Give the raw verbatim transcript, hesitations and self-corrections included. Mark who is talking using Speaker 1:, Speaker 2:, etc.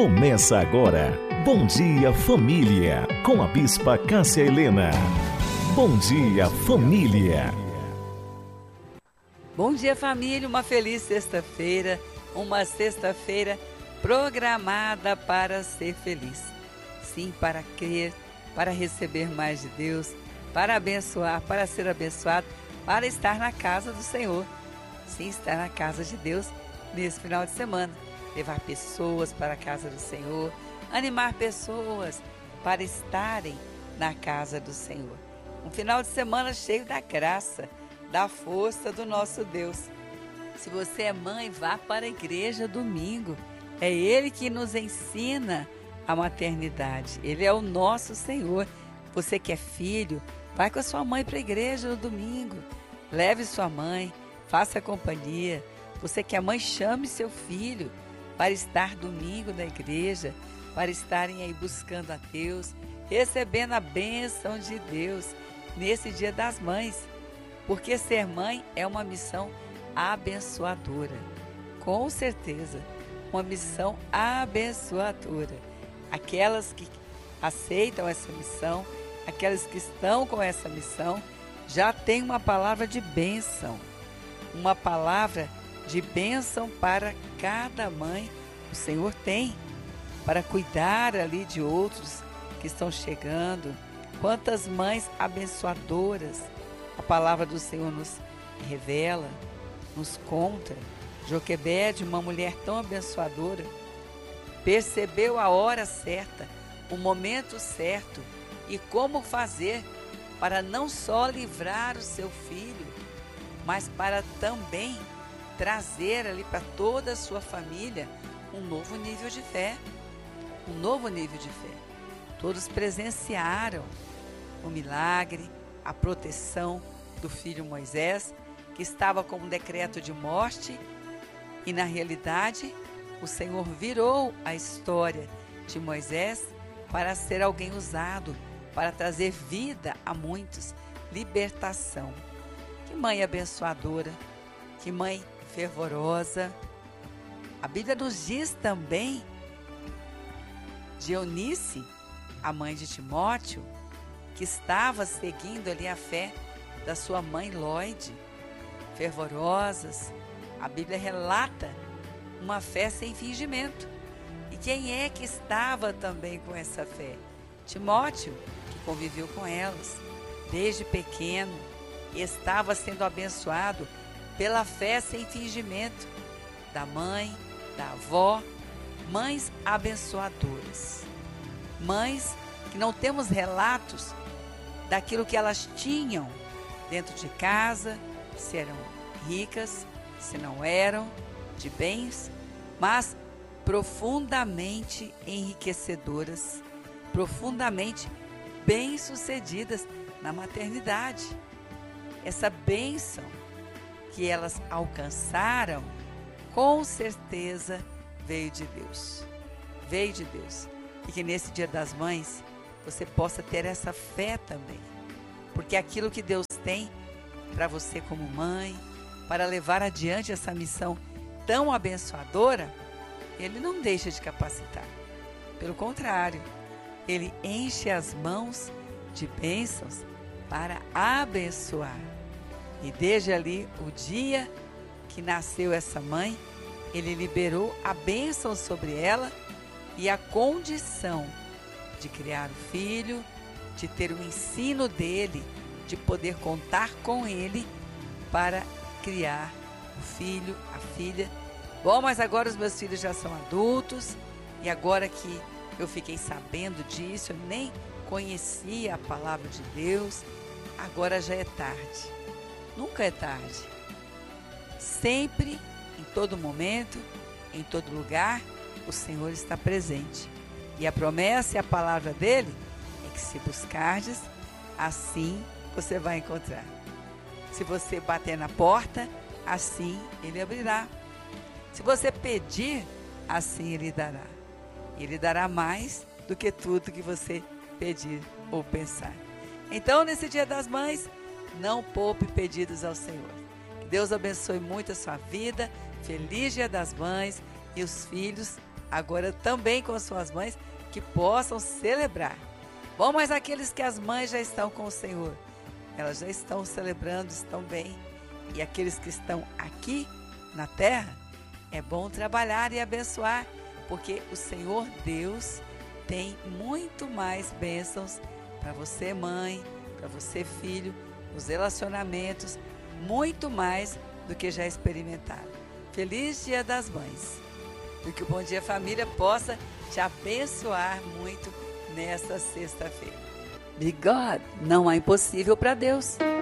Speaker 1: Começa agora. Bom Dia Família, com a Bispa Cássia Helena. Bom Dia Família.
Speaker 2: Bom dia, família. Uma feliz sexta-feira. Uma sexta-feira programada para ser feliz. Sim, para crer, para receber mais de Deus, para abençoar, para ser abençoado, para estar na casa do Senhor. Sim, estar na casa de Deus nesse final de semana. Levar pessoas para a casa do Senhor, animar pessoas para estarem na casa do Senhor. Um final de semana cheio da graça, da força do nosso Deus. Se você é mãe, vá para a igreja domingo. É Ele que nos ensina a maternidade. Ele é o nosso Senhor. Você que é filho, vai com a sua mãe para a igreja no domingo. Leve sua mãe, faça companhia. Você que é mãe, chame seu filho para estar domingo na igreja, para estarem aí buscando a Deus, recebendo a bênção de Deus nesse Dia das Mães. Porque ser mãe é uma missão abençoadora. Com certeza, uma missão abençoadora. Aquelas que aceitam essa missão, aquelas que estão com essa missão, já tem uma palavra de bênção. Uma palavra de bênção para cada mãe. O Senhor tem para cuidar ali de outros que estão chegando. Quantas mães abençoadoras a palavra do Senhor nos revela, nos conta. Joquebede, uma mulher tão abençoadora, percebeu a hora certa, o momento certo e como fazer para não só livrar o seu filho, mas para também trazer ali para toda a sua família um novo nível de fé. Um novo nível de fé. Todos presenciaram o milagre, a proteção do filho Moisés, que estava com um decreto de morte, e na realidade o Senhor virou a história de Moisés para ser alguém usado, para trazer vida a muitos, libertação. Que mãe abençoadora, que mãe fervorosa. A Bíblia nos diz também de Eunice, a mãe de Timóteo, que estava seguindo ali a fé da sua mãe Lóide, fervorosas. A Bíblia relata uma fé sem fingimento. E quem é que estava também com essa fé? Timóteo, que conviveu com elas desde pequeno e estava sendo abençoado pela fé sem fingimento da mãe, da avó, mães abençoadoras. Mães que não temos relatos daquilo que elas tinham dentro de casa, se eram ricas, se não eram, de bens, mas profundamente enriquecedoras, profundamente bem-sucedidas na maternidade. Essa bênção que elas alcançaram, com certeza veio de Deus. Veio de Deus. E que nesse Dia das Mães você possa ter essa fé também. Porque aquilo que Deus tem para você como mãe, para levar adiante essa missão tão abençoadora, Ele não deixa de capacitar. Pelo contrário, Ele enche as mãos de bênçãos para abençoar. E desde ali, o dia que nasceu essa mãe, Ele liberou a bênção sobre ela e a condição de criar o filho, de ter o ensino dele, de poder contar com ele para criar o filho, a filha. Bom, mas agora os meus filhos já são adultos e agora que eu fiquei sabendo disso, eu nem conhecia a palavra de Deus, agora já é tarde. Nunca é tarde. Sempre, em todo momento, em todo lugar, o Senhor está presente. E a promessa e a palavra dele é que se buscardes, assim você vai encontrar. Se você bater na porta, assim ele abrirá. Se você pedir, assim ele dará. Ele dará mais do que tudo que você pedir ou pensar. Então, nesse Dia das Mães, não poupe pedidos ao Senhor. Que Deus abençoe muito a sua vida. Feliz Dia das Mães e os filhos agora também com suas mães, que possam celebrar. Bom, mas aqueles que as mães já estão com o Senhor, elas já estão celebrando, estão bem. E aqueles que estão aqui na terra, é bom trabalhar e abençoar, porque o Senhor Deus tem muito mais bênçãos para você, mãe, para você, filho, os relacionamentos, muito mais do que já experimentaram. Feliz Dia das Mães. E que o Bom Dia Família possa te abençoar muito nesta sexta-feira. Be God, não há impossível para Deus.